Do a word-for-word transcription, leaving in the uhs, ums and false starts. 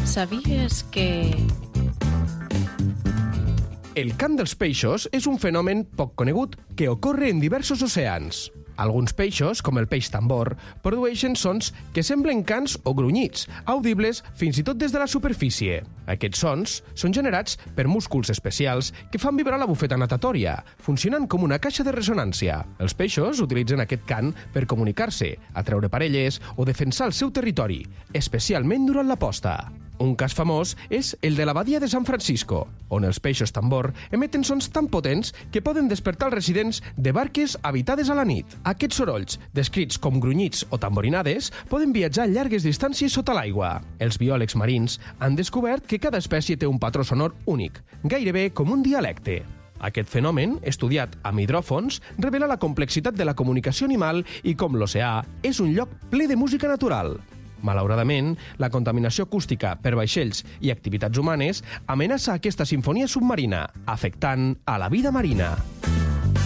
Sabies que... El cant dels peixos és un fenomen poc conegut que ocorre en diversos oceans. Alguns peixos, com el peix tambor, produeixen sons que semblen cants o grunyits, audibles fins i tot des de la superfície. Aquests sons són generats per músculs especials que fan vibrar la bufeta natatòria, funcionant com una caixa de ressonància. Els peixos utilitzen aquest cant per comunicar-se, atreure parelles o defensar el seu territori, especialment durant la posta. Un cas famós és el de la badia de San Francisco, on els peixos tambor emeten sons tan potents que poden despertar els residents de barques habitades a la nit. Aquests sorolls, descrits com grunyits o tamborinades, poden viatjar llargues distàncies sota l'aigua. Els biòlegs marins han descobert que cada espècie té un patró sonor únic, gairebé com un dialecte. Aquest fenomen, estudiat amb hidròfons, revela la complexitat de la comunicació animal i com l'oceà és un lloc ple de música natural. Malauradament, la contaminació acústica per vaixells i activitats humanes amenaça aquesta simfonia submarina, afectant a la vida marina.